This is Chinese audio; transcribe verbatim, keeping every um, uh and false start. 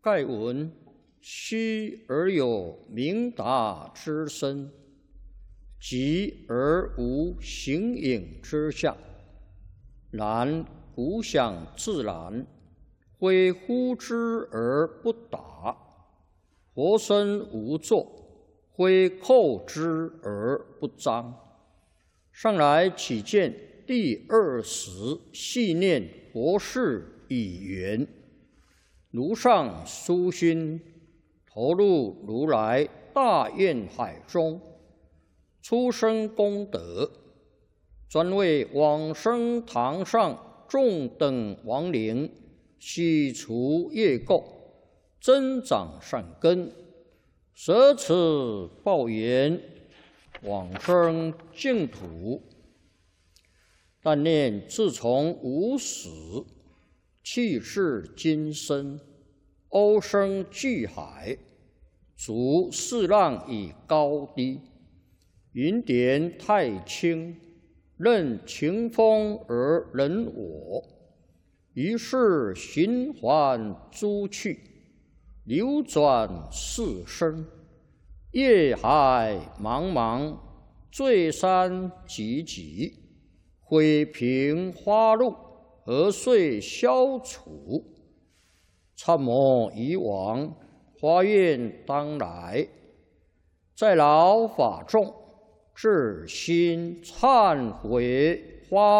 盖闻虚而有明达之身，急而无形影之象。然古想自然，非呼之而不答；活生无作，非叩之而不彰。上来起见第二十细念佛事已圆，如上殊心，投入如来大愿海中，出生功德，专为往生堂上众等亡灵洗除业垢，增长善根，舍此报缘，往生净土。但念自从无始，气至今生，欧生巨海，逐四浪以高低，云点太清，任情风而人我。于是循环诸趣，流转四生，业海茫茫，罪山急急，毁平花路，何遂消除？参谋以往，发愿当来，在劳法众，至心忏悔发